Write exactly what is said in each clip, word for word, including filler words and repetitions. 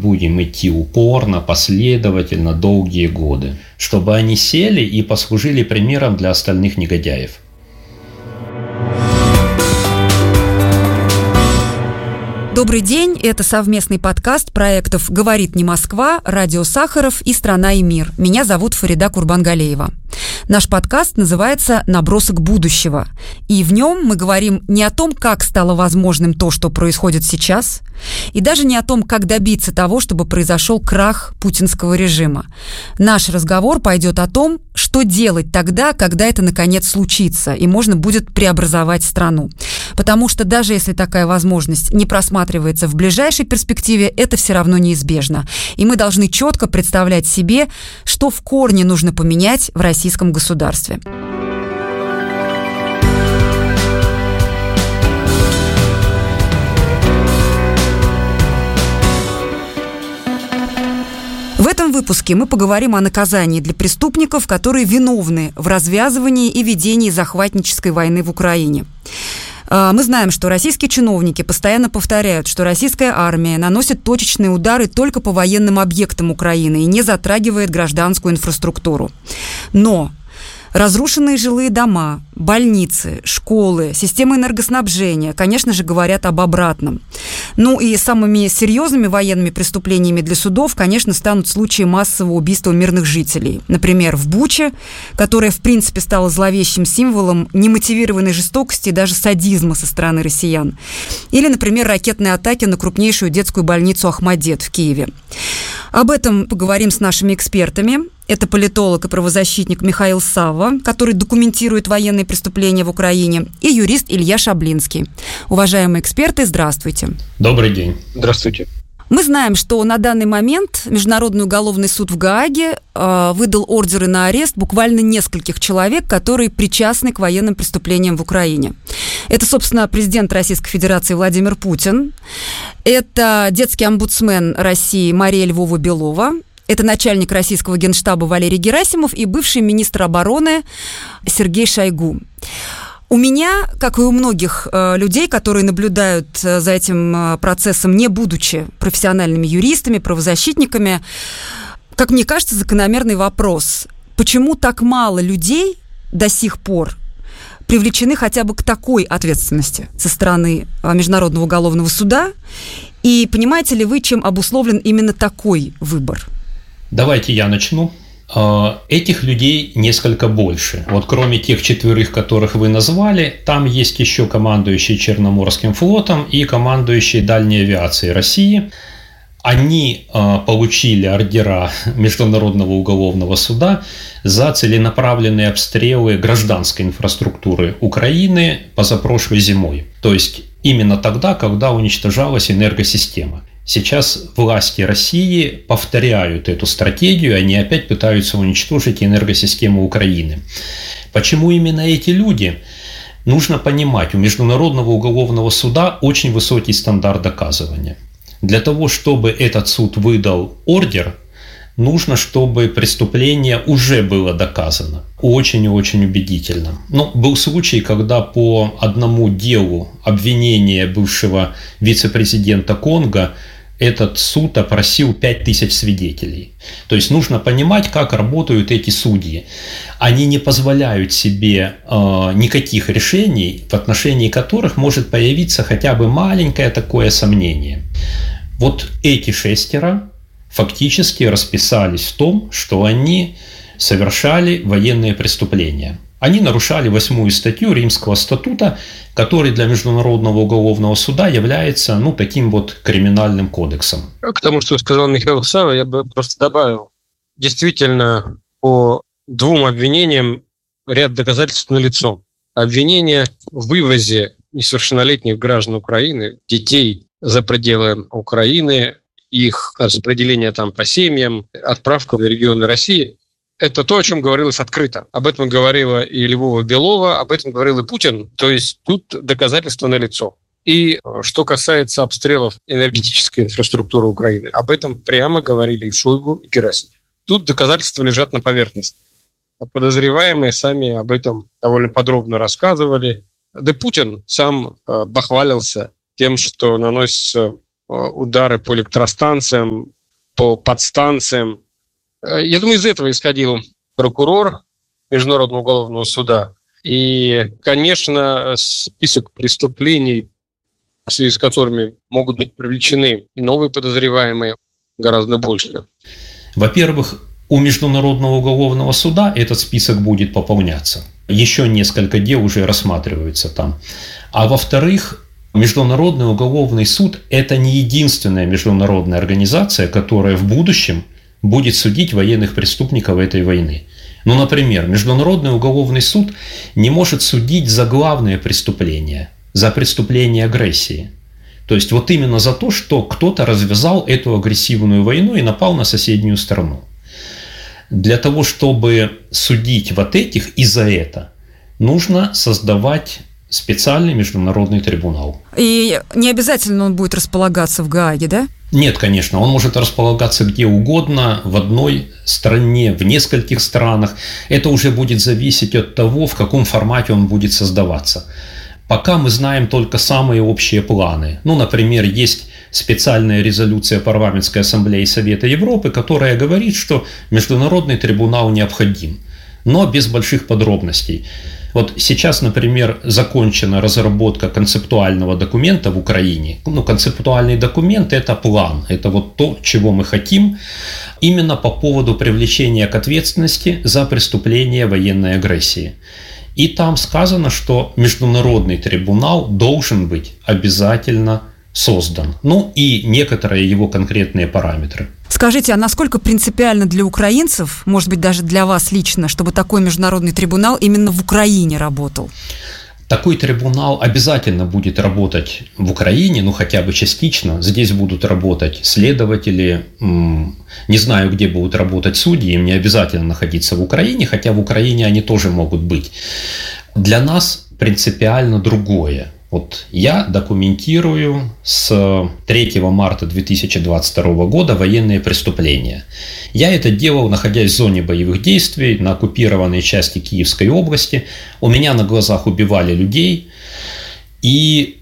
будем идти упорно, последовательно, долгие годы, чтобы они сели и послужили примером для остальных негодяев. Добрый день, это совместный подкаст проектов «Говорит не Москва», «Радио Сахаров» и «Страна и мир». Меня зовут Фарида Курбангалеева. Наш подкаст называется «Набросок будущего». И в нем мы говорим не о том, как стало возможным то, что происходит сейчас, и даже не о том, как добиться того, чтобы произошел крах путинского режима. Наш разговор пойдет о том, что делать тогда, когда это наконец случится, и можно будет преобразовать страну. Потому что даже если такая возможность не просматривается в ближайшей перспективе, это все равно неизбежно. И мы должны четко представлять себе, что в корне нужно поменять в российском государстве. В этом выпуске мы поговорим о наказании для преступников, которые виновны в развязывании и ведении захватнической войны в Украине. Мы знаем, что российские чиновники постоянно повторяют, что российская армия наносит точечные удары только по военным объектам Украины и не затрагивает гражданскую инфраструктуру. Но разрушенные жилые дома, больницы, школы, системы энергоснабжения, конечно же, говорят об обратном. Ну и самыми серьезными военными преступлениями для судов, конечно, станут случаи массового убийства мирных жителей. Например, в Буче, которая, в принципе, стала зловещим символом немотивированной жестокости и даже садизма со стороны россиян. Или, например, ракетные атаки на крупнейшую детскую больницу Ахмадет в Киеве. Об этом поговорим с нашими экспертами. Это политолог и правозащитник Михаил Савва, который документирует военные преступления в Украине, и юрист Илья Шаблинский. Уважаемые эксперты, здравствуйте. Добрый день. Здравствуйте. Мы знаем, что на данный момент Международный уголовный суд в Гааге э, выдал ордеры на арест буквально нескольких человек, которые причастны к военным преступлениям в Украине. Это, собственно, президент Российской Федерации Владимир Путин, это детский омбудсмен России Мария Львова-Белова, это начальник российского генштаба Валерий Герасимов и бывший министр обороны Сергей Шойгу. У меня, как и у многих э, людей, которые наблюдают э, за этим э, процессом, не будучи профессиональными юристами, правозащитниками, как мне кажется, закономерный вопрос. Почему так мало людей до сих пор привлечены хотя бы к такой ответственности со стороны э, Международного уголовного суда? И понимаете ли вы, чем обусловлен именно такой выбор? Давайте я начну. Этих людей несколько больше. Вот кроме тех четверых, которых вы назвали, там есть еще командующий Черноморским флотом и командующий дальней авиацией России. Они получили ордера Международного уголовного суда за целенаправленные обстрелы гражданской инфраструктуры Украины позапрошлой зимой. То есть именно тогда, когда уничтожалась энергосистема. Сейчас власти России повторяют эту стратегию, они опять пытаются уничтожить энергосистему Украины. Почему именно эти люди? Нужно понимать, у Международного уголовного суда очень высокий стандарт доказывания. Для того, чтобы этот суд выдал ордер, нужно, чтобы преступление уже было доказано. Очень и очень убедительно. Но был случай, когда по одному делу обвинения бывшего вице-президента Конго этот суд опросил пять тысяч свидетелей. То есть нужно понимать, как работают эти судьи. Они не позволяют себе э, никаких решений, в отношении которых может появиться хотя бы маленькое такое сомнение. Вот эти шестеро фактически расписались в том, что они совершали военные преступления. Они нарушали восьмую статью Римского статута, который для Международного уголовного суда является, ну, таким вот криминальным кодексом. К тому, что сказал Михаил Савва, я бы просто добавил. Действительно, по двум обвинениям ряд доказательств налицо. Обвинение в вывозе несовершеннолетних граждан Украины, детей за пределы Украины, их распределение там по семьям, отправка в регионы России. Это то, о чем говорилось открыто. Об этом говорила и Львова-Белова, об этом говорил и Путин. То есть тут доказательства налицо. И что касается обстрелов энергетической инфраструктуры Украины, об этом прямо говорили и Шойгу, и Герасимов. Тут доказательства лежат на поверхности. Подозреваемые сами об этом довольно подробно рассказывали. Да Путин сам бахвалился тем, что наносится удары по электростанциям, по подстанциям. Я думаю, из этого исходил прокурор Международного уголовного суда. И, конечно, список преступлений, в связи с которыми могут быть привлечены и новые подозреваемые, гораздо больше. Во-первых, у Международного уголовного суда этот список будет пополняться. Еще несколько дел уже рассматриваются там. А во-вторых, Международный уголовный суд – это не единственная международная организация, которая в будущем будет судить военных преступников этой войны. Ну, например, Международный уголовный суд не может судить за главные преступления, за преступления агрессии. То есть вот именно за то, что кто-то развязал эту агрессивную войну и напал на соседнюю страну. Для того, чтобы судить вот этих и за это, нужно создавать специальный международный трибунал. И не обязательно он будет располагаться в Гааге, да? Нет, конечно, он может располагаться где угодно, в одной стране, в нескольких странах. Это уже будет зависеть от того, в каком формате он будет создаваться. Пока мы знаем только самые общие планы. Ну, например, есть специальная резолюция Парламентской ассамблеи Совета Европы, которая говорит, что международный трибунал необходим, но без больших подробностей. Вот сейчас, например, закончена разработка концептуального документа в Украине. Ну, концептуальный документ – это план, это вот то, чего мы хотим, именно по поводу привлечения к ответственности за преступление военной агрессии. И там сказано, что международный трибунал должен быть обязательно создан. Ну и некоторые его конкретные параметры. Скажите, а насколько принципиально для украинцев, может быть, даже для вас лично, чтобы такой международный трибунал именно в Украине работал? Такой трибунал обязательно будет работать в Украине, ну хотя бы частично. Здесь будут работать следователи, не знаю, где будут работать судьи, им не обязательно находиться в Украине, хотя в Украине они тоже могут быть. Для нас принципиально другое. Вот я документирую с третьего марта две тысячи двадцать второго года военные преступления. Я это делал, находясь в зоне боевых действий на оккупированной части Киевской области. У меня на глазах убивали людей. И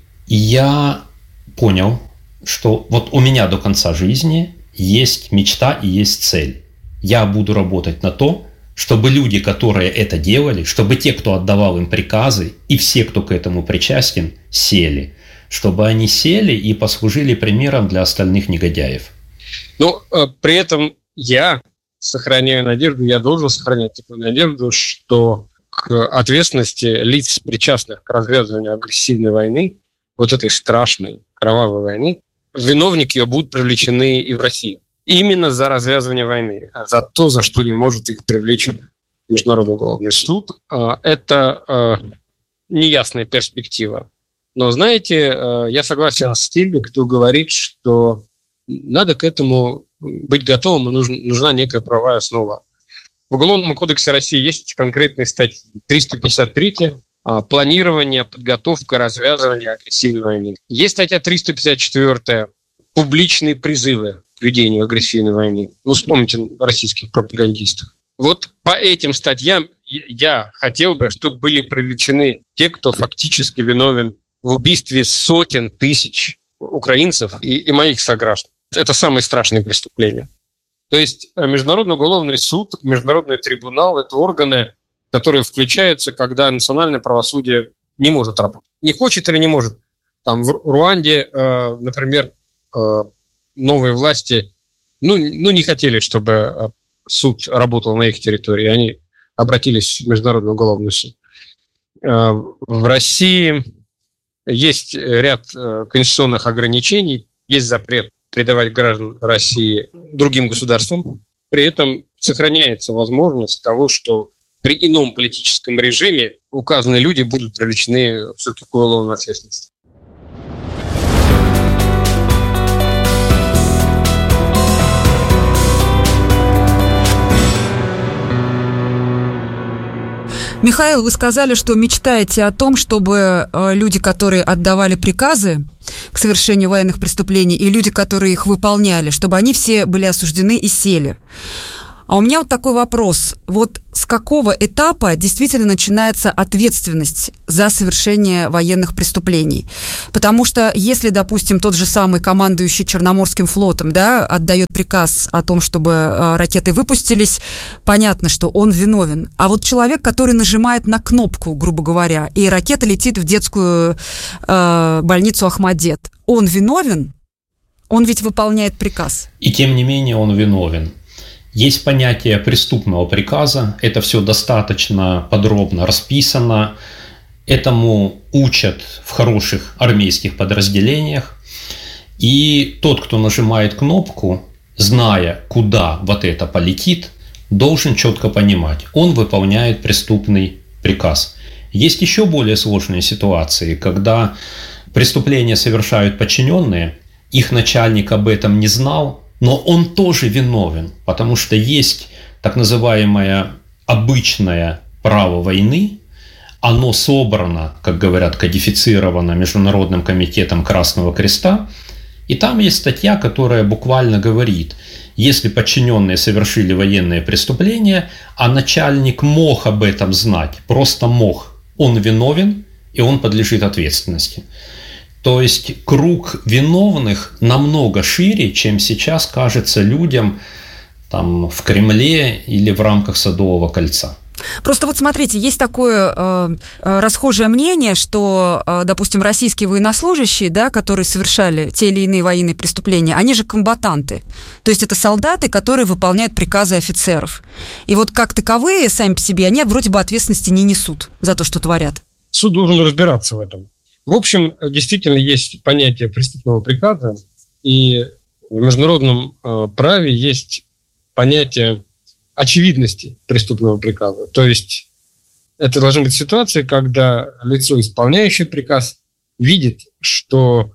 я понял, что вот у меня до конца жизни есть мечта и есть цель. Я буду работать на то, чтобы люди, которые это делали, чтобы те, кто отдавал им приказы, и все, кто к этому причастен, сели. Чтобы они сели и послужили примером для остальных негодяев. Ну, при этом я сохраняю надежду, я должен сохранять такую надежду, что к ответственности лиц, причастных к развязыванию агрессивной войны, вот этой страшной кровавой войны, виновники ее будут привлечены и в России. Именно за развязывание войны, за то, за что не может их привлечь Международный уголовный суд. Это неясная перспектива. Но, знаете, я согласен с теми, кто говорит, что надо к этому быть готовым, и нужна некая правовая основа. В Уголовном кодексе России есть конкретные статьи. триста пятьдесят третья планирование, подготовка, развязывание агрессивной войны. Есть статья триста пятьдесят четвёртая публичные призывы к ведению агрессивной войны. Ну, вспомните российских пропагандистов. Вот по этим статьям я хотел бы, чтобы были привлечены те, кто фактически виновен в убийстве сотен тысяч украинцев и, и моих сограждан. Это самые страшные преступления. То есть Международный уголовный суд, Международный трибунал – это органы, которые включаются, когда национальное правосудие не может работать. Не хочет или не может. Там в Руанде, э, например, э, новые власти ну, ну, не хотели, чтобы суд работал на их территории. Они обратились в Международный уголовный суд. Э, в России есть ряд э, конституционных ограничений, есть запрет предавать граждан России другим государствам. При этом сохраняется возможность того, что при ином политическом режиме указанные люди будут привлечены все-таки к уголовной ответственности. Михаил, вы сказали, что мечтаете о том, чтобы люди, которые отдавали приказы к совершению военных преступлений, и люди, которые их выполняли, чтобы они все были осуждены и сели. А у меня вот такой вопрос. Вот с какого этапа действительно начинается ответственность за совершение военных преступлений? Потому что если, допустим, тот же самый командующий Черноморским флотом, да, отдает приказ о том, чтобы э, ракеты выпустились, понятно, что он виновен. А вот человек, который нажимает на кнопку, грубо говоря, и ракета летит в детскую э, больницу Ахмадет, он виновен? Он ведь выполняет приказ. И тем не менее он виновен. Есть понятие преступного приказа, это все достаточно подробно расписано, этому учат в хороших армейских подразделениях, и тот, кто нажимает кнопку, зная, куда вот это полетит, должен четко понимать, он выполняет преступный приказ. Есть еще более сложные ситуации, когда преступления совершают подчиненные, их начальник об этом не знал, но он тоже виновен, потому что есть так называемое обычное право войны, оно собрано, как говорят, кодифицировано Международным комитетом Красного Креста, и там есть статья, которая буквально говорит, если подчиненные совершили военное преступление, а начальник мог об этом знать, просто мог, он виновен, и он подлежит ответственности. То есть круг виновных намного шире, чем сейчас кажется людям там, в Кремле или в рамках Садового кольца. Просто вот смотрите, есть такое э, расхожее мнение, что, э, допустим, российские военнослужащие, да, которые совершали те или иные военные преступления, они же комбатанты. То есть это солдаты, которые выполняют приказы офицеров. И вот как таковые сами по себе, они вроде бы ответственности не несут за то, что творят. Суд должен разбираться в этом. В общем, действительно есть понятие преступного приказа, и в международном э, праве есть понятие очевидности преступного приказа. То есть это должна быть ситуация, когда лицо, исполняющее приказ, видит, что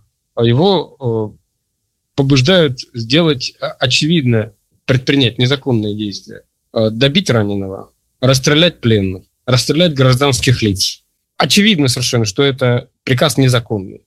его э, побуждают сделать очевидно, предпринять незаконные действия, э, добить раненого, расстрелять пленных, расстрелять гражданских лиц. Очевидно совершенно, что это приказ незаконный.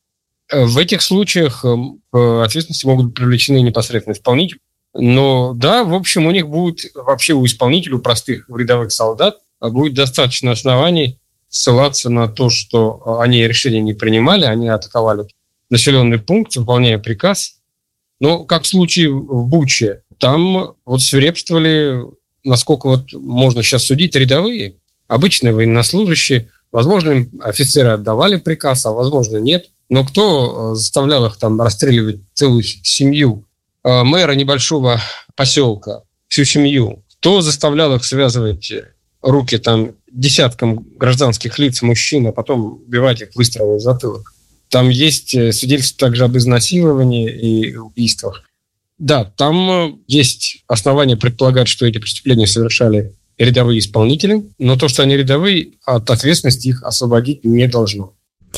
В этих случаях к ответственности могут быть привлечены непосредственно исполнители. Но да, в общем, у них будет вообще у исполнителей, у простых рядовых солдат будет достаточно оснований ссылаться на то, что они решения не принимали, они атаковали населенный пункт, выполняя приказ. Но как в случае в Буче, там вот свирепствовали, насколько вот можно сейчас судить, рядовые, обычные военнослужащие. Возможно, им офицеры отдавали приказ, а возможно, нет. Но кто заставлял их там расстреливать целую семью мэра небольшого поселка, всю семью? Кто заставлял их связывать руки там десяткам гражданских лиц, мужчин, а потом убивать их выстрелом в затылок? Там есть свидетельства также об изнасиловании и убийствах. Да, там есть основания предполагать, что эти преступления совершали рядовые исполнители, но то, что они рядовые, от ответственности их освободить не должно.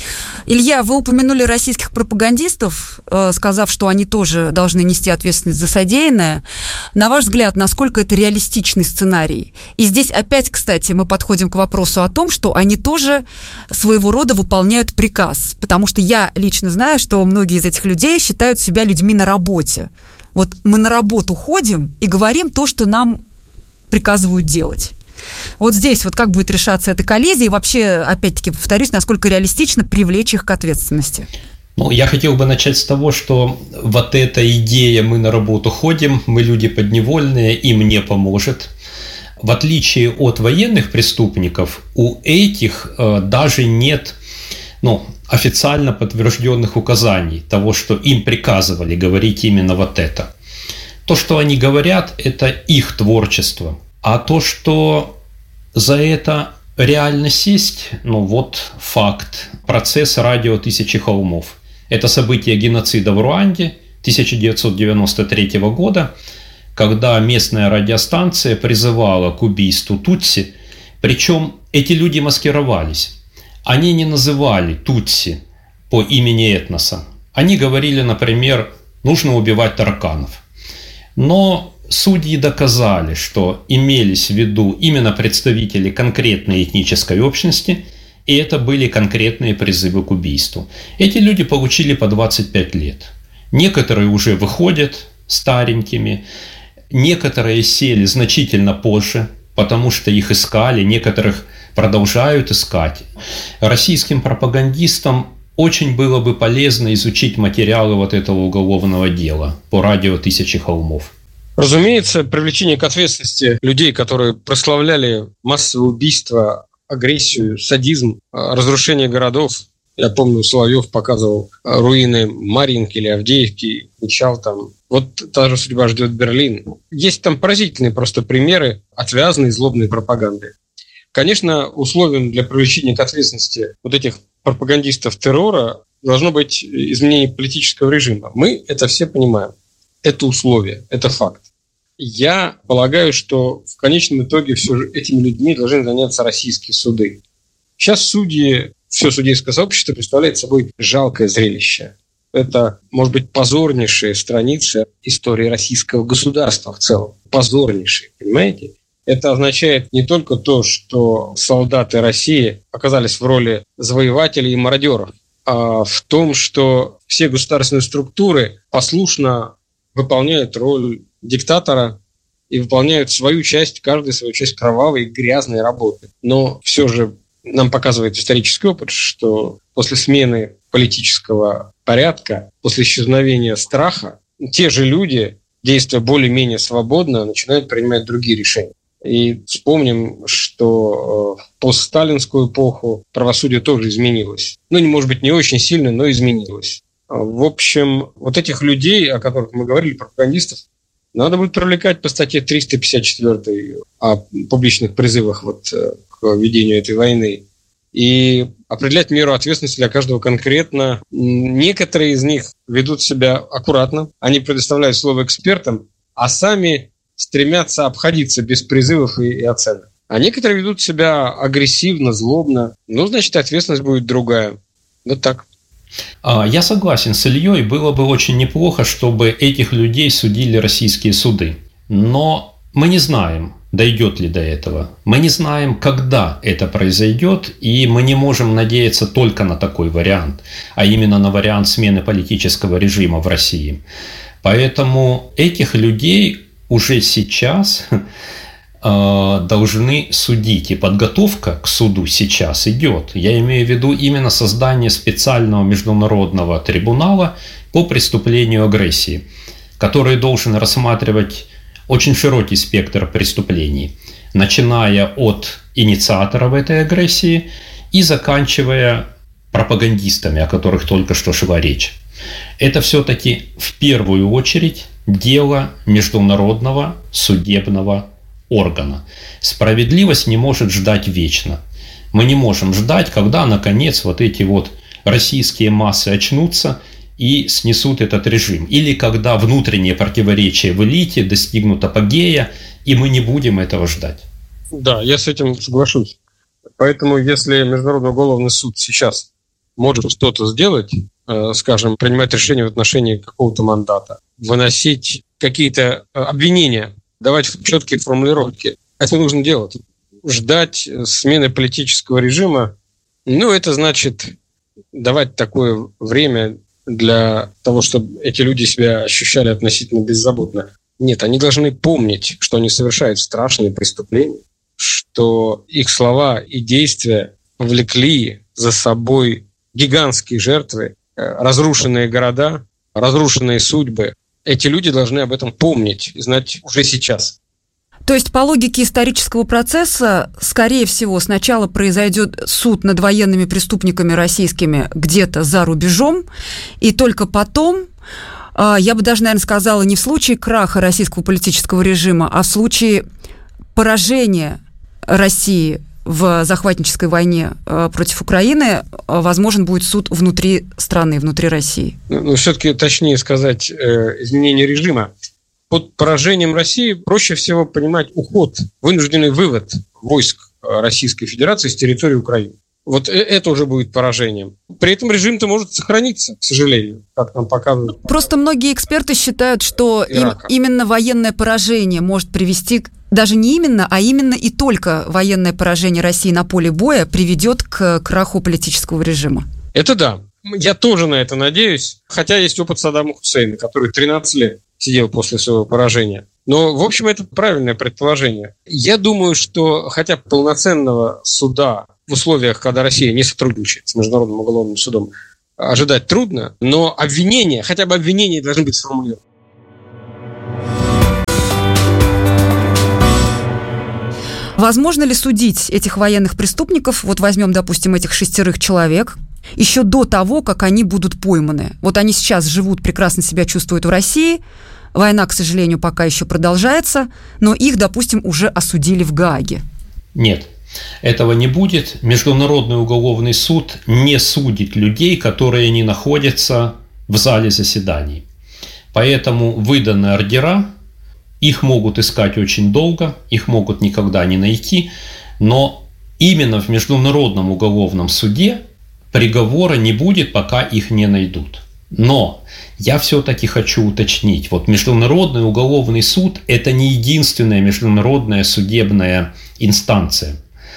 Илья, вы упомянули российских пропагандистов, сказав, что они тоже должны нести ответственность за содеянное. На ваш взгляд, насколько это реалистичный сценарий? И здесь опять, кстати, мы подходим к вопросу о том, что они тоже своего рода выполняют приказ. Потому что я лично знаю, что многие из этих людей считают себя людьми на работе. Вот мы на работу ходим и говорим то, что нам приказывают делать. Вот здесь вот как будет решаться эта коллизия и вообще, опять-таки, повторюсь, насколько реалистично привлечь их к ответственности? Ну, я хотел бы начать с того, что вот эта идея «мы на работу ходим, мы люди подневольные, им не поможет». В отличие от военных преступников, у этих э, даже нет ну, официально подтвержденных указаний того, что им приказывали говорить именно вот это. То, что они говорят, это их творчество. А то, что за это реально сесть, ну вот факт. Процесс радио «Тысячи холмов». Это событие геноцида в Руанде тысяча девятьсот девяносто третьего года, когда местная радиостанция призывала к убийству тутси. Причем эти люди маскировались. Они не называли тутси по имени этноса. Они говорили, например, нужно убивать тараканов. Но судьи доказали, что имелись в виду именно представители конкретной этнической общности, и это были конкретные призывы к убийству. Эти люди получили по двадцать пять лет. Некоторые уже выходят старенькими. Некоторые сели значительно позже, потому что их искали, некоторых продолжают искать. Российским пропагандистам очень было бы полезно изучить материалы вот этого уголовного дела по радио «Тысячи холмов». Разумеется, привлечение к ответственности людей, которые прославляли массовые убийства, агрессию, садизм, разрушение городов. Я помню, Соловьев показывал руины Марьинки или Авдеевки, кричал там: вот та же судьба ждет Берлин. Есть там поразительные просто примеры отвязной злобной пропаганды. Конечно, условием для привлечения к ответственности вот этих пропагандистов террора должно быть изменение политического режима. Мы это все понимаем. Это условие, это факт. Я полагаю, что в конечном итоге все же этими людьми должны заняться российские суды. Сейчас судьи, все судейское сообщество представляет собой жалкое зрелище. Это, может быть, позорнейшие страницы истории российского государства в целом. Позорнейшие, понимаете? Это означает не только то, что солдаты России оказались в роли завоевателей и мародеров, а в том, что все государственные структуры послушно выполняют роль диктатора и выполняют свою часть, каждую свою часть кровавой и грязной работы. Но все же нам показывает исторический опыт, что после смены политического порядка, после исчезновения страха, те же люди, действуя более-менее свободно, начинают принимать другие решения. И вспомним, что в постсталинскую эпоху правосудие тоже изменилось. Ну, не может быть, не очень сильно, но изменилось. В общем, вот этих людей, о которых мы говорили, пропагандистов, надо будет привлекать по статье триста пятьдесят четыре о публичных призывах вот к ведению этой войны и определять меру ответственности для каждого конкретно. Некоторые из них ведут себя аккуратно, они предоставляют слово экспертам, а сами стремятся обходиться без призывов и, и оценок. А некоторые ведут себя агрессивно, злобно. Ну, значит, ответственность будет другая. Вот так. Я согласен с Ильей, было бы очень неплохо, чтобы этих людей судили российские суды. Но мы не знаем, дойдет ли до этого. Мы не знаем, когда это произойдет, и мы не можем надеяться только на такой вариант, а именно на вариант смены политического режима в России. Поэтому этих людей уже сейчас должны судить, и подготовка к суду сейчас идет. Я имею в виду именно создание специального международного трибунала по преступлению агрессии, который должен рассматривать очень широкий спектр преступлений, начиная от инициаторов этой агрессии и заканчивая пропагандистами, о которых только что шла речь. Это все-таки в первую очередь дело международного судебного органа. Справедливость не может ждать вечно. Мы не можем ждать, когда, наконец, вот эти вот российские массы очнутся и снесут этот режим. Или когда внутренние противоречия в элите достигнут апогея, и мы не будем этого ждать. Да, я с этим соглашусь. Поэтому, если Международный уголовный суд сейчас может что-то сделать, скажем, принимать решение в отношении какого-то мандата, выносить какие-то обвинения, давать четкие формулировки. Это нужно делать. Ждать смены политического режима, ну, это значит давать такое время для того, чтобы эти люди себя ощущали относительно беззаботно. Нет, они должны помнить, что они совершают страшные преступления, что их слова и действия повлекли за собой гигантские жертвы, разрушенные города, разрушенные судьбы. Эти люди должны об этом помнить и знать уже сейчас. То есть, по логике исторического процесса, скорее всего, сначала произойдет суд над военными преступниками российскими где-то за рубежом, и только потом, я бы даже, наверное, сказала, не в случае краха российского политического режима, а в случае поражения России в захватнической войне против Украины, возможен будет суд внутри страны, внутри России. Ну, все-таки точнее сказать, изменение режима. Под поражением России проще всего понимать уход, вынужденный вывод войск Российской Федерации с территории Украины. Вот это уже будет поражением. При этом режим-то может сохраниться, к сожалению, как нам показывают. Просто многие эксперты считают, что им, именно военное поражение может привести, даже не именно, а именно и только военное поражение России на поле боя приведет к краху политического режима. Это да. Я тоже на это надеюсь. Хотя есть опыт Саддама Хусейна, который тринадцать лет сидел после своего поражения. Но, в общем, это правильное предположение. Я думаю, что хотя полноценного суда в условиях, когда Россия не сотрудничает с Международным уголовным судом, ожидать трудно, но обвинения, хотя бы обвинения должны быть сформулированы. Возможно ли судить этих военных преступников, вот возьмем, допустим, этих шестерых человек, еще до того, как они будут пойманы? Вот они сейчас живут, прекрасно себя чувствуют в России, война, к сожалению, пока еще продолжается, но их, допустим, уже осудили в Гааге. Нет, этого не будет. Международный уголовный суд не судит людей, которые не находятся в зале заседаний. Поэтому выданные ордера, их могут искать очень долго, их могут никогда не найти, но именно в Международном уголовном суде приговора не будет, пока их не найдут. Но я все-таки хочу уточнить, вот Международный уголовный суд – это не единственная международная судебная инстанция.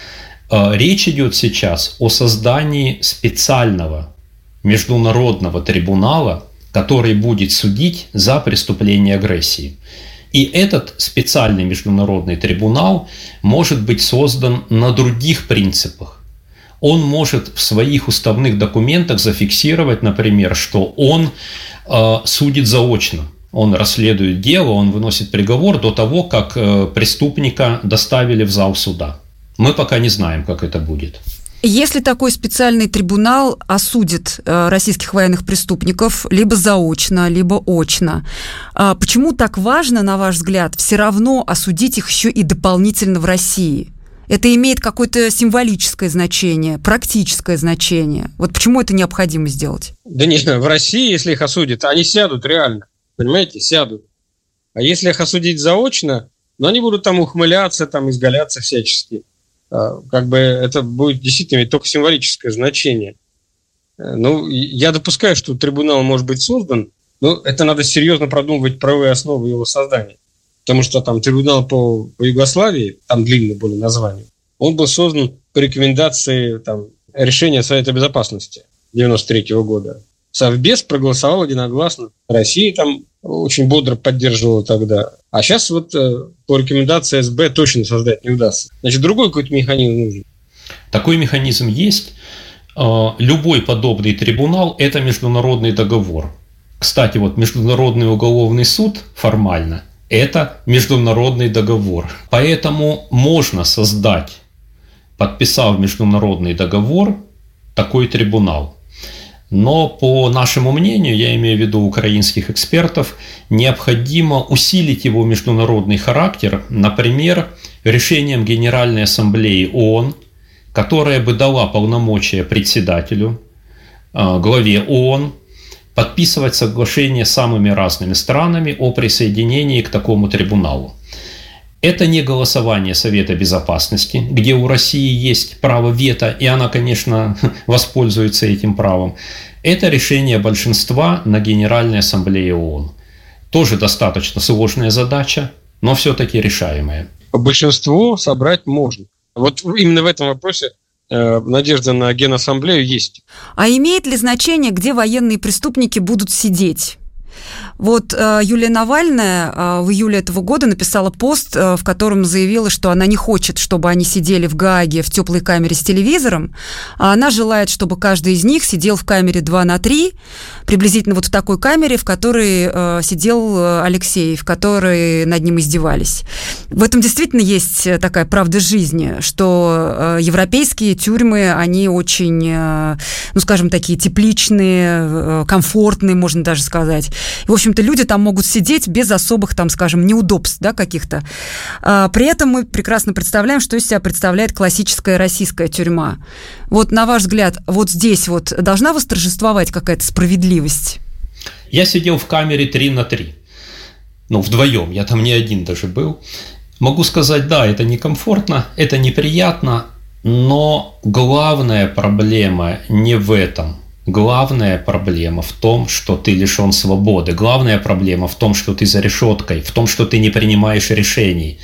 Речь идет сейчас о создании специального международного трибунала, который будет судить за преступление агрессии. И этот специальный международный трибунал может быть создан на других принципах. Он может в своих уставных документах зафиксировать, например, что он э, судит заочно. Он расследует дело, он выносит приговор до того, как э, преступника доставили в зал суда. Мы пока не знаем, как это будет. Если такой специальный трибунал осудит э, российских военных преступников либо заочно, либо очно, э, почему так важно, на ваш взгляд, все равно осудить их еще и дополнительно в России? Это имеет какое-то символическое значение, практическое значение. Вот почему это необходимо сделать? Да не знаю, в России, если их осудят, они сядут реально, понимаете, сядут. А если их осудить заочно, ну, они будут там ухмыляться, там изгаляться всячески. Как бы это будет действительно иметь только символическое значение. Ну, я допускаю, что трибунал может быть создан, но это надо серьезно продумывать правовые основы его создания. Потому что там трибунал по, по Югославии, там длинное более название, он был создан по рекомендации там, решения Совета Безопасности девяносто третьего года. Совбез проголосовал единогласно. Россия там очень бодро поддерживала тогда. А сейчас вот э, по рекомендации эс бэ точно создать не удастся. Значит, другой какой-то механизм нужен. Такой механизм есть. Любой подобный трибунал – это международный договор. Кстати, вот Международный уголовный суд формально – это международный договор. Поэтому можно создать, подписав международный договор, такой трибунал. Но по нашему мнению, я имею в виду украинских экспертов, необходимо усилить его международный характер, например, решением Генеральной Ассамблеи ООН, которая бы дала полномочия председателю, главе ООН, подписывать соглашения с самыми разными странами о присоединении к такому трибуналу. Это не голосование Совета Безопасности, где у России есть право вето, и она, конечно, воспользуется этим правом. Это решение большинства на Генеральной Ассамблее ООН. Тоже достаточно сложная задача, но все-таки решаемая. Большинство собрать можно. Вот именно в этом вопросе э, надежда на Генассамблею есть. А имеет ли значение, где военные преступники будут сидеть? Вот э, Юлия Навальная э, в июле этого года написала пост, э, в котором заявила, что она не хочет, чтобы они сидели в Гааге в теплой камере с телевизором, а она желает, чтобы каждый из них сидел в камере два на три, приблизительно вот в такой камере, в которой э, сидел Алексей, в которой над ним издевались. В этом действительно есть такая правда жизни, что э, европейские тюрьмы, они очень, э, ну, скажем, такие тепличные, э, комфортные, можно даже сказать. В общем-то, люди там могут сидеть без особых, там, скажем, неудобств, да, каких-то. А, при этом мы прекрасно представляем, что из себя представляет классическая российская тюрьма. Вот, на ваш взгляд, вот здесь вот должна восторжествовать какая-то справедливость? Я сидел в камере три на три. Ну, вдвоем, я там не один даже был. Могу сказать, да, это некомфортно, это неприятно, но главная проблема не в этом. Главная проблема в том, что ты лишен свободы. Главная проблема в том, что ты за решеткой, в том, что ты не принимаешь решений.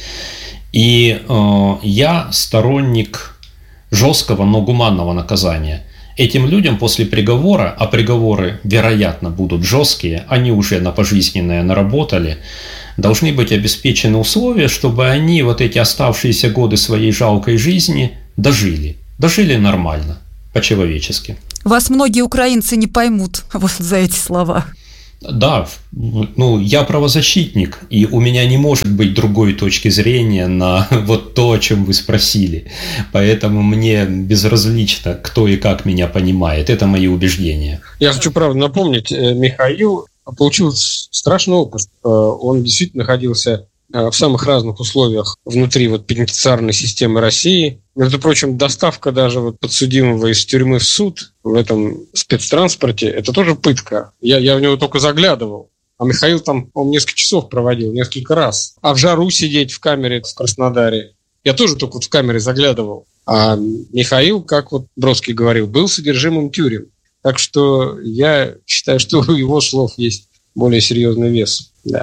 И э, я сторонник жесткого, но гуманного наказания. Этим людям после приговора, а приговоры, вероятно, будут жесткие, они уже на пожизненное наработали, должны быть обеспечены условия, чтобы они вот эти оставшиеся годы своей жалкой жизни дожили. Дожили нормально, по-человечески. Вас многие украинцы не поймут вот за эти слова. Да, ну, я правозащитник, и у меня не может быть другой точки зрения на вот то, о чем вы спросили. Поэтому мне безразлично, кто и как меня понимает. Это мои убеждения. Я хочу, правда, напомнить, Михаил получил страшный опыт. Он действительно находился в самых разных условиях внутри вот пенитенциарной системы России. Между прочим, доставка даже вот подсудимого из тюрьмы в суд в этом спецтранспорте – это тоже пытка. Я, я в него только заглядывал. А Михаил там, он несколько часов проводил, несколько раз. А в жару сидеть в камере в Краснодаре. Я тоже только вот в камере заглядывал. А Михаил, как вот Бродский говорил, был содержимым тюрем. Так что я считаю, что у его слов есть более серьезный вес. Да.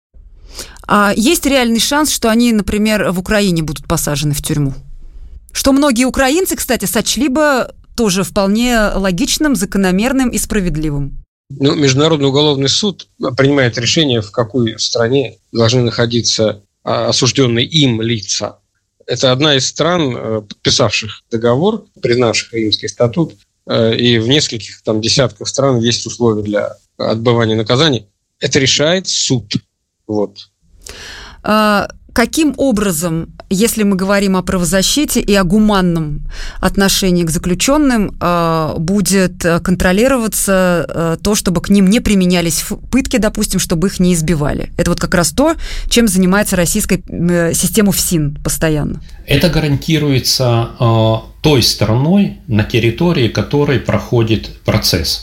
А есть реальный шанс, что они, например, в Украине будут посажены в тюрьму? Что многие украинцы, кстати, сочли бы тоже вполне логичным, закономерным и справедливым. Ну, Международный уголовный суд принимает решение, в какой стране должны находиться осужденные им лица. Это одна из стран, подписавших договор, признавших Римский статут, и в нескольких там десятках стран есть условия для отбывания наказаний. Это решает суд. Вот. А каким образом, если мы говорим о правозащите и о гуманном отношении к заключенным, будет контролироваться то, чтобы к ним не применялись пытки, допустим, чтобы их не избивали? Это вот как раз то, чем занимается российская система ФСИН постоянно. Это гарантируется э, той стороной, на территории которой проходит процесс.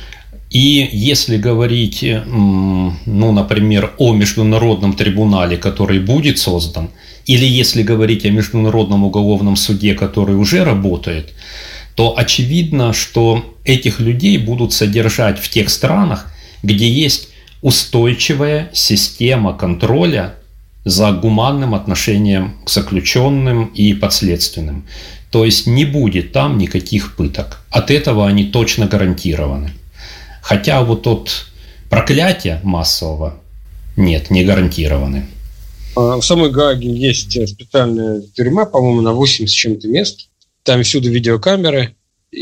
И если говорить, ну, например, о международном трибунале, который будет создан, или если говорить о международном уголовном суде, который уже работает, то очевидно, что этих людей будут содержать в тех странах, где есть устойчивая система контроля за гуманным отношением к заключенным и подследственным. То есть не будет там никаких пыток. От этого они точно гарантированы. Хотя вот от проклятия массового нет, не гарантированы. В самой Гааге есть специальная тюрьма, по-моему, на восемь с чем-то мест. Там всюду видеокамеры,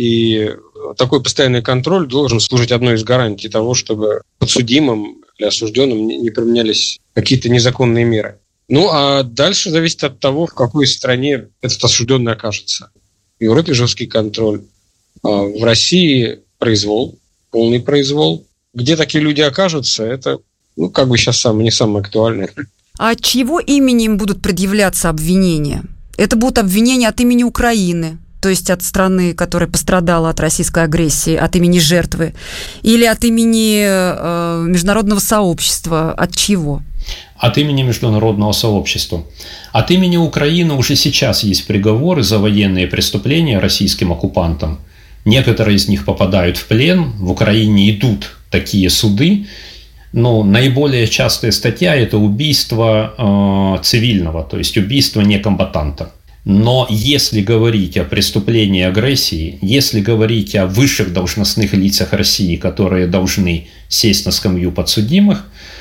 и такой постоянный контроль должен служить одной из гарантий того, чтобы подсудимым или осужденным не применялись какие-то незаконные меры. Ну, а дальше зависит от того, в какой стране этот осужденный окажется. В Европе жесткий контроль, в России произвол. Полный произвол. Где такие люди окажутся, это, ну, как бы сейчас самое, не самое актуальное. А от чьего имени им будут предъявляться обвинения? Это будут обвинения от имени Украины, то есть от страны, которая пострадала от российской агрессии, от имени жертвы, или от имени э, международного сообщества, от чьего? От имени международного сообщества. От имени Украины уже сейчас есть приговоры за военные преступления российским оккупантам. Некоторые из них попадают в плен, в Украине идут такие суды, но наиболее частая статья – это убийство э, цивильного, то есть убийство некомбатанта. Но если говорить о преступлении агрессии, если говорить о высших должностных лицах России, которые должны сесть на скамью подсудимых,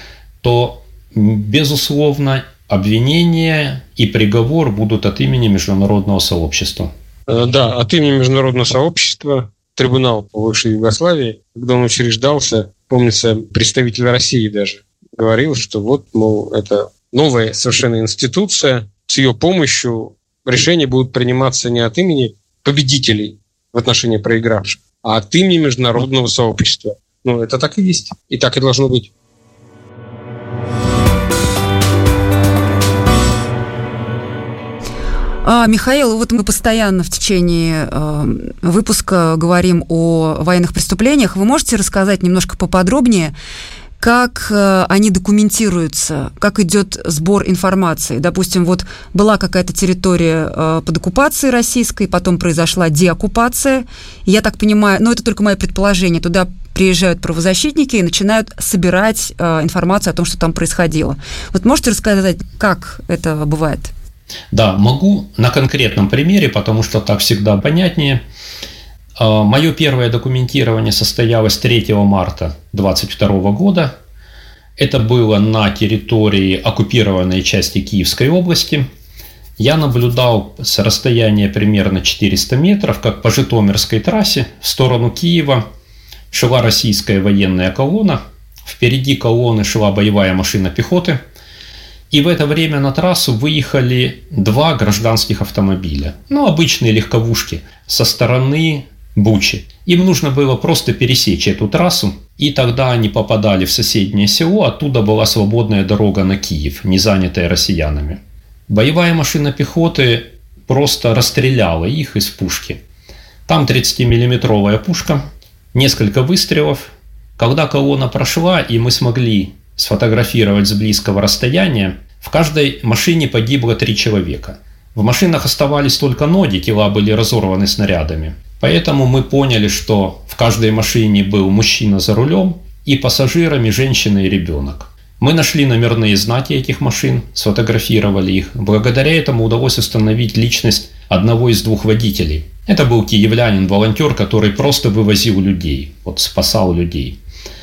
то, безусловно, обвинения и приговор будут от имени международного сообщества. Да, от имени международного сообщества, трибунал по бывшей Югославии, когда он учреждался, помнится, представитель России даже говорил, что вот, мол, это новая совершенно институция, с ее помощью решения будут приниматься не от имени победителей в отношении проигравших, а от имени международного сообщества. Ну, это так и есть, и так и должно быть. А, Михаил, вот мы постоянно в течение э, выпуска говорим о военных преступлениях. Вы можете рассказать немножко поподробнее, как э, они документируются, как идет сбор информации? Допустим, вот была какая-то территория э, под оккупацией российской, потом произошла деоккупация. Я так понимаю, ну это только мое предположение, туда приезжают правозащитники и начинают собирать э, информацию о том, что там происходило. Вот можете рассказать, как это бывает? Да, могу на конкретном примере, потому что так всегда понятнее. Мое первое документирование состоялось третьего марта две тысячи двадцать второго года. Это было на территории оккупированной части Киевской области. Я наблюдал с расстояния примерно четыреста метров, как по Житомирской трассе в сторону Киева шла российская военная колонна. Впереди колонны шла боевая машина пехоты. И в это время на трассу выехали два гражданских автомобиля. Ну, обычные легковушки со стороны Бучи. Им нужно было просто пересечь эту трассу, и тогда они попадали в соседнее село. Оттуда была свободная дорога на Киев, не занятая россиянами. Боевая машина пехоты просто расстреляла их из пушки. Там тридцатимиллиметровая пушка, несколько выстрелов. Когда колонна прошла, и мы смогли сфотографировать с близкого расстояния, в каждой машине погибло три человека. В машинах оставались только ноги, тела были разорваны снарядами. Поэтому мы поняли, что в каждой машине был мужчина за рулем, и пассажирами женщина и ребенок. Мы нашли номерные знаки этих машин, сфотографировали их. Благодаря этому удалось установить личность одного из двух водителей. Это был киевлянин-волонтер, который просто вывозил людей, вот спасал людей.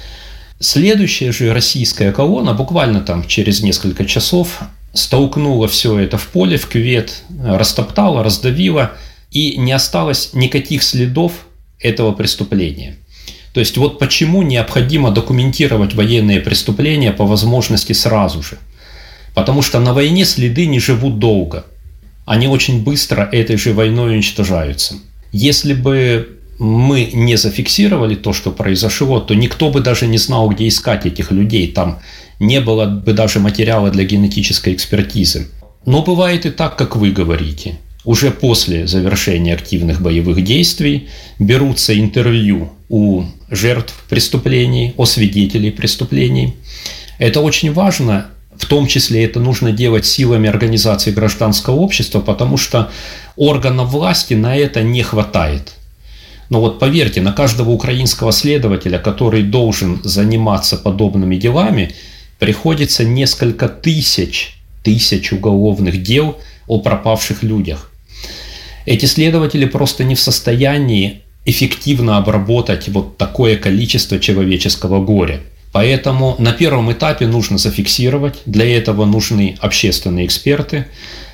Следующая же российская колонна буквально там через несколько часов столкнула все это в поле, в кювет, растоптала, раздавила, и не осталось никаких следов этого преступления. То есть вот почему необходимо документировать военные преступления по возможности сразу же. Потому что на войне следы не живут долго. Они очень быстро этой же войной уничтожаются. Если бы мы не зафиксировали то, что произошло, то никто бы даже не знал, где искать этих людей. Там не было бы даже материала для генетической экспертизы. Но бывает и так, как вы говорите. Уже после завершения активных боевых действий берутся интервью у жертв преступлений, у свидетелей преступлений. Это очень важно, в том числе это нужно делать силами организации гражданского общества, потому что органов власти на это не хватает. Но вот поверьте, на каждого украинского следователя, который должен заниматься подобными делами, приходится несколько тысяч, тысяч уголовных дел о пропавших людях. Эти следователи просто не в состоянии эффективно обработать вот такое количество человеческого горя. Поэтому на первом этапе нужно зафиксировать, для этого нужны общественные эксперты,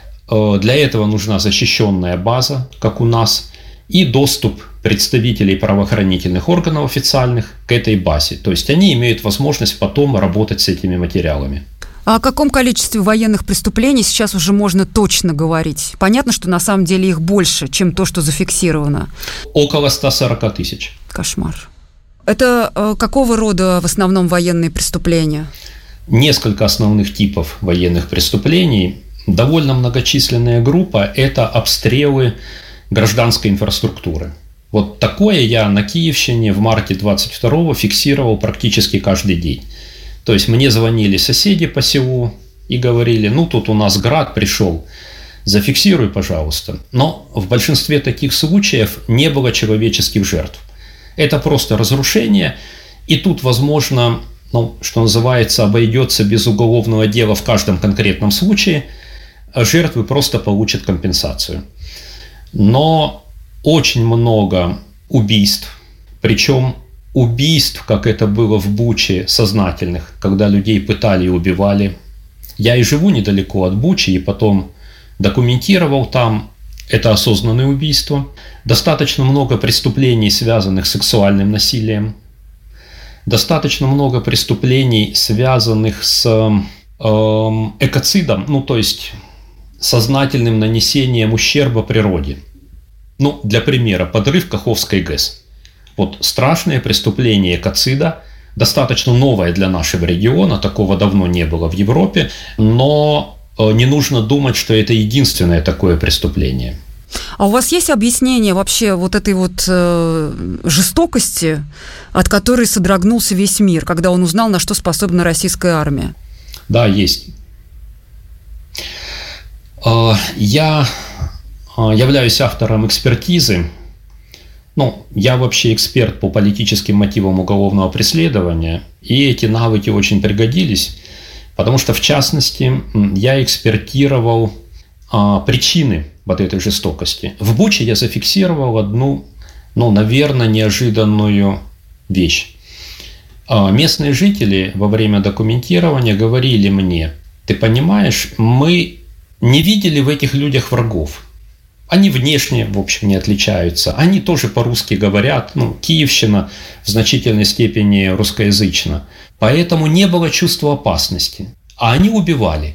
для этого нужна защищенная база, как у нас, и доступ представителей правоохранительных органов официальных к этой базе. То есть они имеют возможность потом работать с этими материалами. А о каком количестве военных преступлений сейчас уже можно точно говорить? Понятно, что на самом деле их больше, чем то, что зафиксировано. Около ста сорока тысяч. Кошмар. Это э, какого рода в основном военные преступления? Несколько основных типов военных преступлений. Довольно многочисленная группа – это обстрелы гражданской инфраструктуры. Вот такое я на Киевщине в марте двадцать второго фиксировал практически каждый день. То есть мне звонили соседи по селу и говорили: ну тут у нас град пришел, зафиксируй, пожалуйста. Но в большинстве таких случаев не было человеческих жертв. Это просто разрушение, и тут, возможно, ну, что называется, обойдется без уголовного дела в каждом конкретном случае, а жертвы просто получат компенсацию. Но очень много убийств, причем убийств, как это было в Буче, сознательных, когда людей пытали и убивали. Я и живу недалеко от Бучи, и потом документировал там. Это осознанные убийства. Достаточно много преступлений, связанных с сексуальным насилием. Достаточно много преступлений, связанных с э, экоцидом, ну то есть сознательным нанесением ущерба природе. Ну, для примера, подрыв Каховской ГЭС. Вот страшное преступление экоцида, достаточно новое для нашего региона, такого давно не было в Европе, но не нужно думать, что это единственное такое преступление. А у вас есть объяснение вообще вот этой вот э, жестокости, от которой содрогнулся весь мир, когда он узнал, на что способна российская армия? Да, есть. Я являюсь автором экспертизы. Ну, я вообще эксперт по политическим мотивам уголовного преследования, и эти навыки очень пригодились, потому что, в частности, я экспертировал а, причины вот этой жестокости. В Буче я зафиксировал одну, ну, наверное, неожиданную вещь. Местные жители во время документирования говорили мне: ты понимаешь, мы не видели в этих людях врагов. Они внешне, в общем, не отличаются. Они тоже по-русски говорят. Ну, Киевщина в значительной степени русскоязычна. Поэтому не было чувства опасности. А они убивали.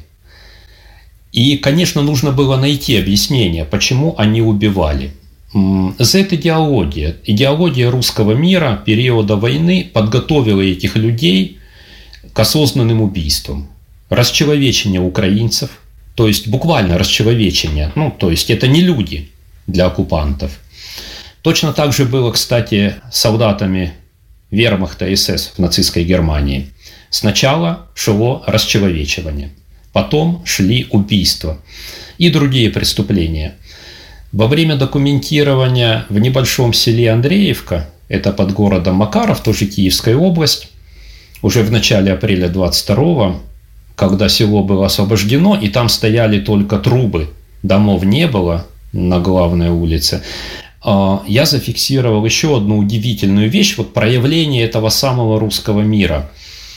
И, конечно, нужно было найти объяснение, почему они убивали. Z-идеология, идеология русского мира периода войны подготовила этих людей к осознанным убийствам. Расчеловечение украинцев, то есть буквально расчеловечение, ну, то есть это не люди для оккупантов. Точно так же было, кстати, с солдатами вермахта эс эс в нацистской Германии. Сначала шло расчеловечивание, потом шли убийства и другие преступления. Во время документирования в небольшом селе Андреевка, это под городом Макаров, тоже Киевская область, уже в начале апреля двадцать второго, когда село было освобождено, и там стояли только трубы, домов не было на главной улице, я зафиксировал еще одну удивительную вещь, вот проявление этого самого русского мира.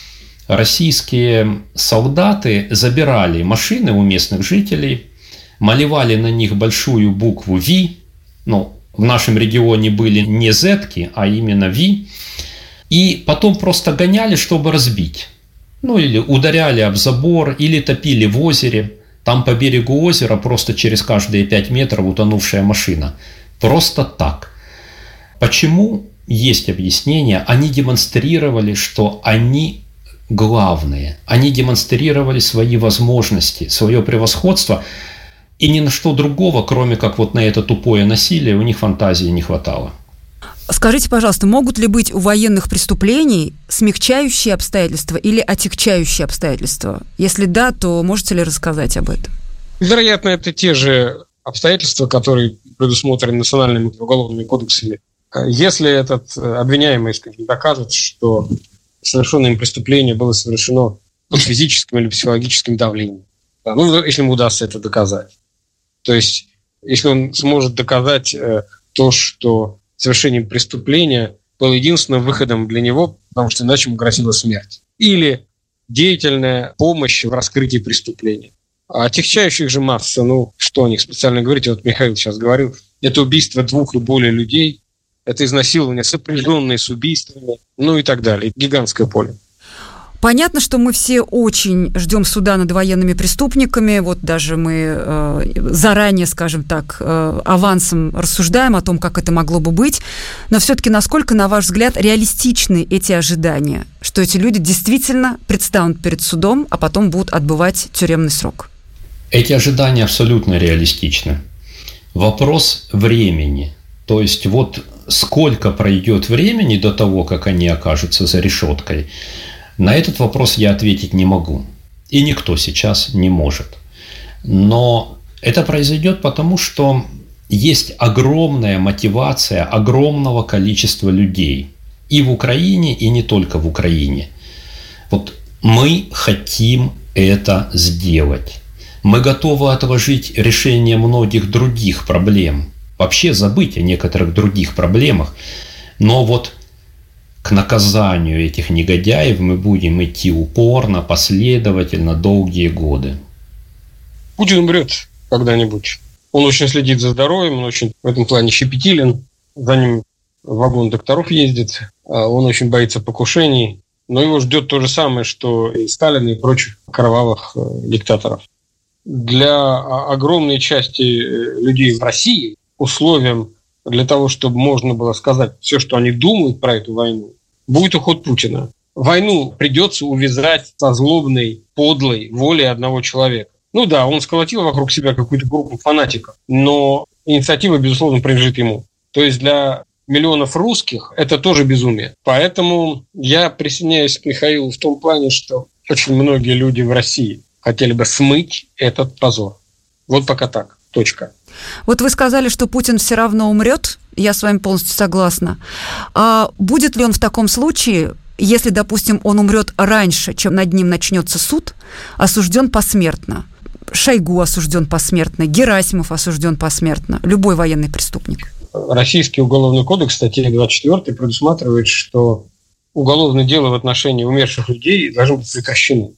Российские солдаты забирали машины у местных жителей, малевали на них большую букву «Ви», ну, в нашем регионе были не «зетки», а именно «Ви», и потом просто гоняли, чтобы разбить. Ну, или ударяли об забор, или топили в озере. Там по берегу озера просто через каждые пять метров утонувшая машина. Просто так. Почему? Есть объяснение. Они демонстрировали, что они главные. Они демонстрировали свои возможности, свое превосходство. И ни на что другого, кроме как вот на это тупое насилие, у них фантазии не хватало. Скажите, пожалуйста, могут ли быть у военных преступлений смягчающие обстоятельства или отягчающие обстоятельства? Если да, то можете ли рассказать об этом? Вероятно, это те же обстоятельства, которые предусмотрены национальными уголовными кодексами. Если этот обвиняемый, скажем, докажет, что совершенное им преступление было совершено под физическим или психологическим давлением, ну, если ему удастся это доказать. То есть, если он сможет доказать э, то, что совершением преступления был единственным выходом для него, потому что иначе ему грозила смерть. Или деятельная помощь в раскрытии преступления. А отягчающих же масса, ну, что о них специально говорить, вот Михаил сейчас говорил, это убийство двух и более людей, это изнасилование, сопряженные с убийствами, ну и так далее. Гигантское поле. Понятно, что мы все очень ждем суда над военными преступниками. Вот даже мы э, заранее, скажем так, э, авансом рассуждаем о том, как это могло бы быть. Но все-таки насколько, на ваш взгляд, реалистичны эти ожидания, что эти люди действительно предстанут перед судом, а потом будут отбывать тюремный срок? Эти ожидания абсолютно реалистичны. Вопрос времени. То есть вот сколько пройдет времени до того, как они окажутся за решеткой, на этот вопрос я ответить не могу. И никто сейчас не может. Но это произойдет потому, что есть огромная мотивация огромного количества людей. И в Украине, и не только в Украине. Вот мы хотим это сделать. Мы готовы отложить решение многих других проблем. Вообще забыть о некоторых других проблемах. Но вот к наказанию этих негодяев мы будем идти упорно, последовательно, долгие годы. Путин умрет когда-нибудь. Он очень следит за здоровьем, он очень в этом плане щепетилен. За ним вагон докторов ездит. Он очень боится покушений. Но его ждет то же самое, что и Сталина, и прочих кровавых диктаторов. Для огромной части людей в России условием для того, чтобы можно было сказать все, что они думают про эту войну, будет уход Путина. Войну придется увязать со злобной, подлой волей одного человека. Ну да, он сколотил вокруг себя какую-то группу фанатиков, но инициатива, безусловно, принадлежит ему. То есть для миллионов русских это тоже безумие. Поэтому я присоединяюсь к Михаилу в том плане, что очень многие люди в России хотели бы смыть этот позор. Вот пока так. Точка. Вот вы сказали, что Путин все равно умрет. Я с вами полностью согласна. А будет ли он в таком случае, если, допустим, он умрет раньше, чем над ним начнется суд, осужден посмертно? Шойгу осужден посмертно, Герасимов осужден посмертно, любой военный преступник. Российский уголовный кодекс, статья двадцать четыре, предусматривает, что уголовные дела в отношении умерших людей должны быть прекращены.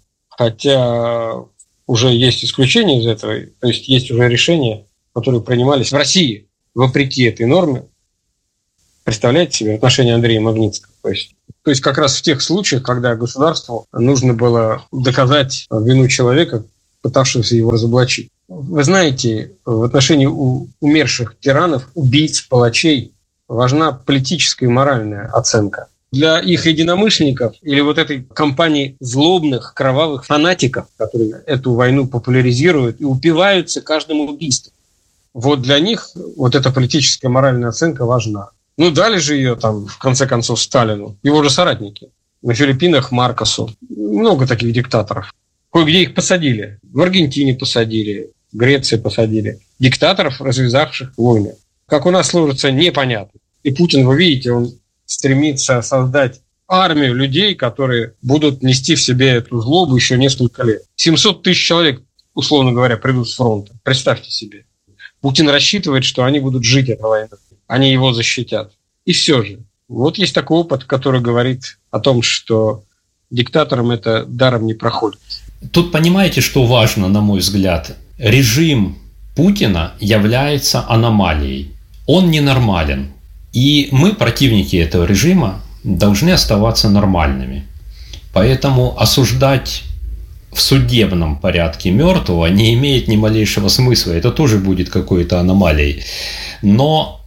Хотя уже есть исключения из этого, то есть есть уже решения, которые принимались в России вопреки этой норме. Представляете себе отношение Андрея Магнитского? То есть, то есть как раз в тех случаях, когда государству нужно было доказать вину человека, пытавшегося его разоблачить. Вы знаете, в отношении умерших тиранов, убийц, палачей важна политическая и моральная оценка. Для их единомышленников или вот этой компании злобных, кровавых фанатиков, которые эту войну популяризируют и упиваются каждым убийством, вот для них вот эта политическая моральная оценка важна. Ну, дали же ее там, в конце концов, Сталину, его же соратники. На Филиппинах Маркосу. Много таких диктаторов. Кое-где их посадили. В Аргентине посадили, в Греции посадили. Диктаторов, развязавших войны. Как у нас сложится, непонятно. И Путин, вы видите, он стремится создать армию людей, которые будут нести в себе эту злобу еще несколько лет. семьсот тысяч человек, условно говоря, придут с фронта. Представьте себе. Путин рассчитывает, что они будут жить этой войной. Они его защитят. И все же. Вот есть такой опыт, который говорит о том, что диктаторам это даром не проходит. Тут понимаете, что важно, на мой взгляд? Режим Путина является аномалией. Он ненормален. И мы, противники этого режима, должны оставаться нормальными. Поэтому осуждать в судебном порядке мертвого не имеет ни малейшего смысла. Это тоже будет какой-то аномалией. Но,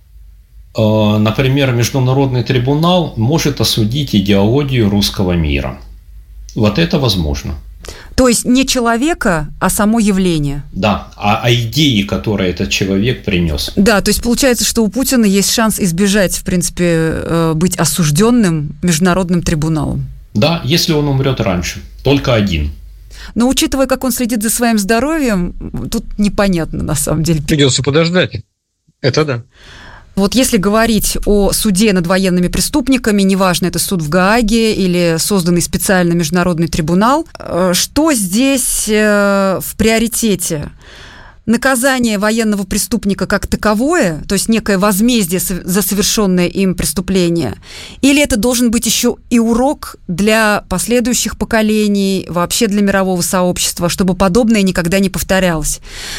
э, например, Международный трибунал может осудить идеологию русского мира. Вот это возможно. То есть не человека, а само явление. Да, а, а идеи, которые этот человек принес. Да, то есть получается, что у Путина есть шанс избежать, в принципе, быть осужденным международным трибуналом. Да, если он умрет раньше. Только один. Но учитывая, как он следит за своим здоровьем, тут непонятно на самом деле. Придется подождать. Это да. Вот если говорить о суде над военными преступниками, неважно, это суд в Гааге или созданный специальный международный трибунал, что здесь в приоритете? Наказание военного преступника как таковое, то есть некое возмездие за совершенное им преступление, или это должен быть еще и урок для последующих поколений, вообще для мирового сообщества, чтобы подобное никогда не повторялось?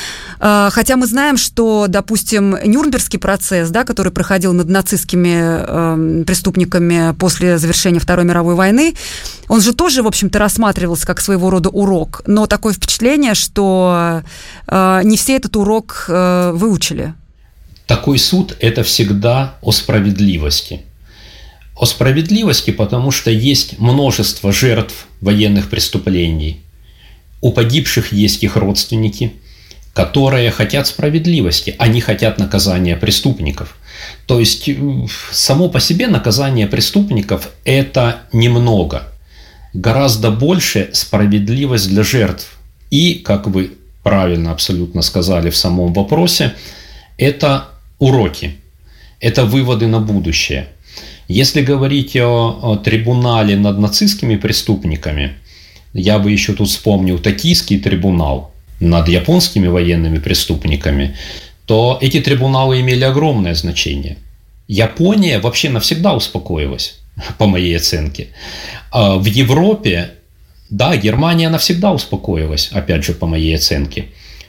Хотя мы знаем, что, допустим, Нюрнбергский процесс, да, который проходил над нацистскими э, преступниками после завершения Второй мировой войны, он же тоже, в общем-то, рассматривался как своего рода урок. Но такое впечатление, что э, не все этот урок э, выучили. Такой суд – это всегда о справедливости. О справедливости, потому что есть множество жертв военных преступлений. У погибших есть их родственники, которые хотят справедливости, они хотят наказания преступников. То есть само по себе наказание преступников – это немного. Гораздо больше справедливость для жертв. И, как вы правильно абсолютно сказали в самом вопросе, это уроки, это выводы на будущее. Если говорить о, о трибунале над нацистскими преступниками, я бы еще тут вспомнил Токийский трибунал над японскими военными преступниками, то эти трибуналы имели огромное значение. Япония вообще навсегда успокоилась, по моей оценке. А в Европе, да, Германия навсегда успокоилась, опять же, по моей оценке.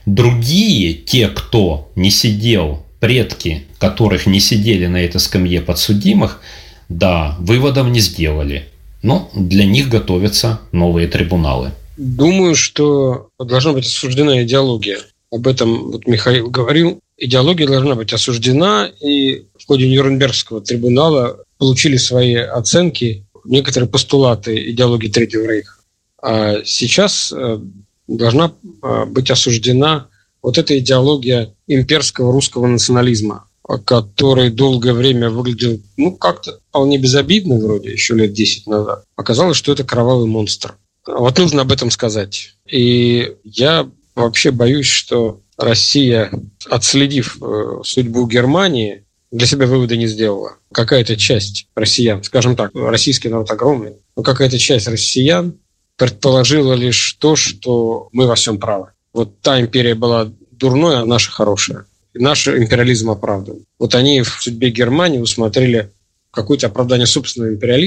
Другие, те, кто не сидел, предки, которых не сидели на этой скамье подсудимых, да, выводов не сделали. Но для них готовятся новые трибуналы. Думаю, что должна быть осуждена идеология. Об этом вот Михаил говорил. Идеология должна быть осуждена, и в ходе Нюрнбергского трибунала получили свои оценки некоторые постулаты идеологии Третьего рейха. А сейчас должна быть осуждена вот эта идеология имперского русского национализма, который долгое время выглядел, ну, как-то вполне безобидно, вроде, еще лет десять назад. Оказалось, что это кровавый монстр. Вот нужно об этом сказать. И я вообще боюсь, что Россия, отследив судьбу Германии, для себя вывода не сделала. Какая-то часть россиян, скажем так, российский народ огромный, но какая-то часть россиян предположила лишь то, что мы во всем правы. Вот та империя была дурной, а наша хорошая. И наш империализм оправдан. Вот они в судьбе Германии усмотрели какое-то оправдание собственного империализма,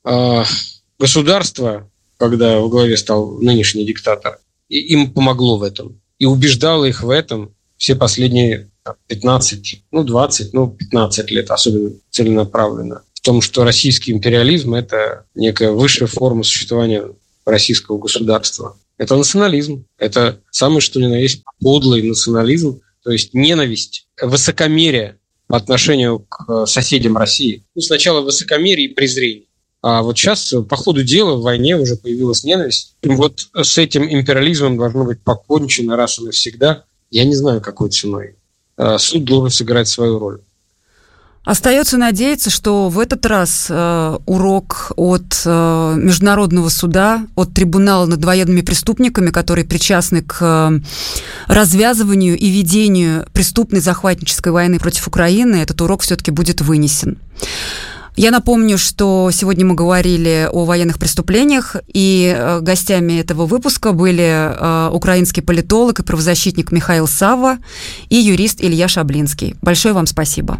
А государство, когда во главе стал нынешний диктатор, им помогло в этом. И убеждало их в этом все последние пятнадцать, ну двадцать, ну пятнадцать лет, особенно целенаправленно. В том, что российский империализм – это некая высшая форма существования российского государства. Это национализм. Это самое что ни на есть подлый национализм, то есть ненависть, высокомерие по отношению к соседям России. Ну, сначала высокомерие и презрение. А вот сейчас, по ходу дела, в войне уже появилась ненависть. И вот с этим империализмом должно быть покончено раз и навсегда. Я не знаю, какой ценой. Суд должен сыграть свою роль. Остается надеяться, что в этот раз э, урок от э, Международного суда, от трибунала над военными преступниками, которые причастны к э, развязыванию и ведению преступной захватнической войны против Украины, этот урок все-таки будет вынесен. Я напомню, что сегодня мы говорили о военных преступлениях, и э, гостями этого выпуска были э, украинский политолог и правозащитник Михаил Савва и юрист Илья Шаблинский. Большое вам спасибо.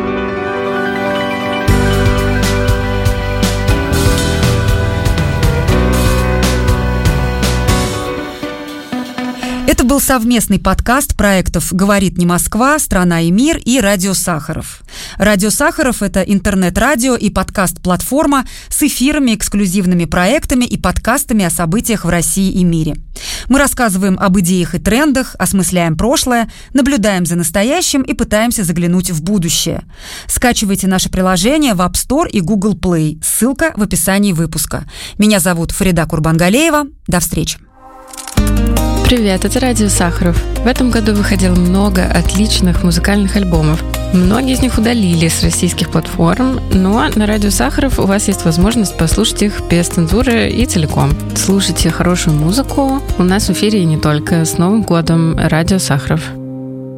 Это был совместный подкаст проектов «Говорит не Москва», «Страна и мир» и «Радио Сахаров». «Радио Сахаров» — это интернет-радио и подкаст-платформа с эфирами, эксклюзивными проектами и подкастами о событиях в России и мире. Мы рассказываем об идеях и трендах, осмысляем прошлое, наблюдаем за настоящим и пытаемся заглянуть в будущее. Скачивайте наше приложение в App Store и Google Play. Ссылка в описании выпуска. Меня зовут Фарида Курбангалеева. До встречи. Привет, это Радио Сахаров. В этом году выходило много отличных музыкальных альбомов. Многие из них удалили с российских платформ, но на Радио Сахаров у вас есть возможность послушать их без цензуры и целиком. Слушайте хорошую музыку у нас в эфире и не только. С Новым годом, Радио Сахаров.